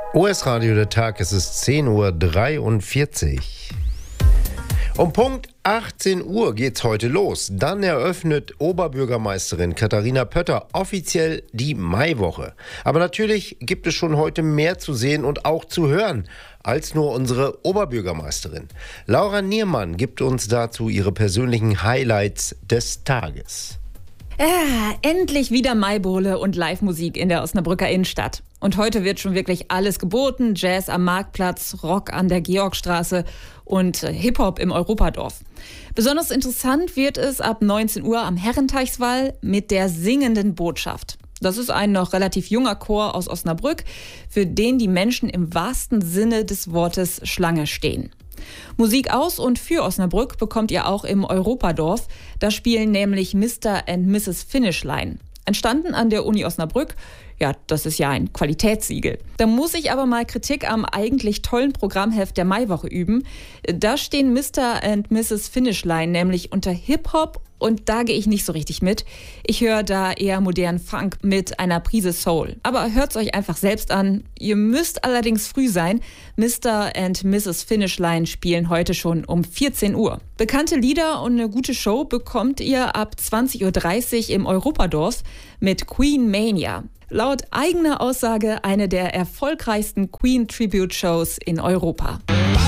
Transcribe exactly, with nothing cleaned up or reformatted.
O S-Radio der Tag, es ist zehn Uhr dreiundvierzig. Um Punkt achtzehn Uhr geht's heute los. Dann eröffnet Oberbürgermeisterin Katharina Pötter offiziell die Maiwoche. Aber natürlich gibt es schon heute mehr zu sehen und auch zu hören als nur unsere Oberbürgermeisterin. Laura Niermann gibt uns dazu ihre persönlichen Highlights des Tages. Ah, endlich wieder Maibowle und Live-Musik in der Osnabrücker Innenstadt. Und heute wird schon wirklich alles geboten. Jazz am Marktplatz, Rock an der Georgstraße und Hip-Hop im Europadorf. Besonders interessant wird es ab neunzehn Uhr am Herrenteichswall mit der singenden Botschaft. Das ist ein noch relativ junger Chor aus Osnabrück, für den die Menschen im wahrsten Sinne des Wortes Schlange stehen. Musik aus und für Osnabrück bekommt ihr auch im Europadorf. Da spielen nämlich Mister and Misses Finishline. Entstanden an der Uni Osnabrück. Ja, das ist ja ein Qualitätssiegel. Da muss ich aber mal Kritik am eigentlich tollen Programmheft der Maiwoche üben. Da stehen Mister and Misses Finishline nämlich unter Hip-Hop und da gehe ich nicht so richtig mit. Ich höre da eher modernen Funk mit einer Prise Soul. Aber hört's euch einfach selbst an. Ihr müsst allerdings früh sein. Mister and Misses Finishline spielen heute schon um vierzehn Uhr. Bekannte Lieder und eine gute Show bekommt ihr ab zwanzig Uhr dreißig im Europadorf mit Queen Mania. Laut eigener Aussage eine der erfolgreichsten Queen-Tribute-Shows in Europa.